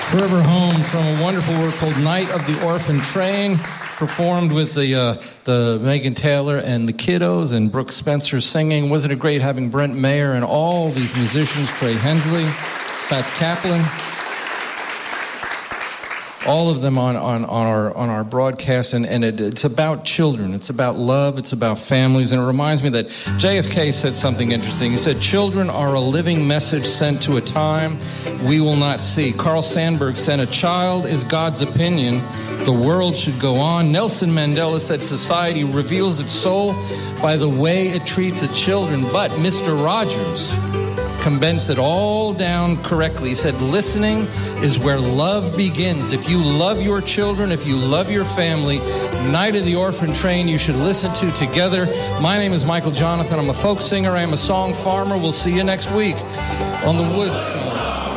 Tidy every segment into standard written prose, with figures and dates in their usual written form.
Forever Home from a wonderful work called Night of the Orphan Train, performed with the Megan Taylor and the Kiddos and Brooke Spencer singing. Wasn't it great having Brent Mayer and all these musicians, Trey Hensley, Fats Kaplan, all of them on our broadcast, and it's about children. It's about love. It's about families. And it reminds me that JFK said something interesting. He said, children are a living message sent to a time we will not see. Carl Sandburg said, a child is God's opinion. The world should go on. Nelson Mandela said, society reveals its soul by the way it treats its children. But Mr. Rogers condensed it all down correctly. He said, listening is where love begins. If you love your children, if you love your family, Night of the Orphan Train you should listen to together. My name is Michael Jonathan. I'm a folk singer. I am a song farmer. We'll see you next week on The Woods.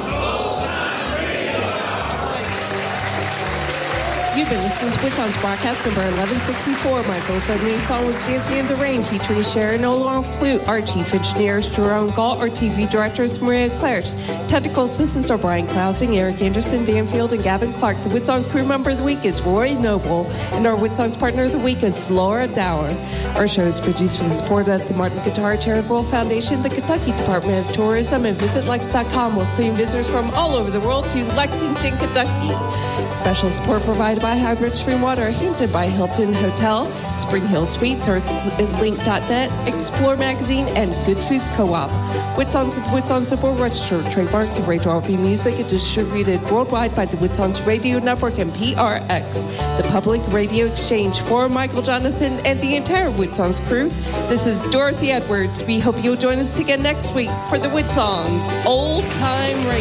You've been listening to Woodson's broadcast number 1164. Michael's opening song was Dancing in the Rain, featuring Sharon Oler on flute. Our chief engineers, Jerome Galt. Our TV directors, Maria Clares. Technical assistants are Brian Klausing, Eric Anderson, Dan Field, and Gavin Clark. The Woodson's crew member of the week is Roy Noble, and our Woodson's partner of the week is Laura Dower. Our show is produced with the support of the Martin Guitar Charitable Foundation, the Kentucky Department of Tourism, and VisitLex.com. We're bringing visitors from all over the world to Lexington, Kentucky. Special support provided by Hybrid Spring Water, Hampton by Hilton Hotel, Spring Hill Suites, Earthlink.net, Explore Magazine, and Good Foods Co-op. Woodson's at the Woodson's Board registered trademarks of Radio RV Music and distributed worldwide by the Woodson's Radio Network and PRX, the Public Radio Exchange. For Michael Jonathan and the entire Woodson's crew, this is Dorothy Edwards. We hope you'll join us again next week for the Woodson's Old Time Radio.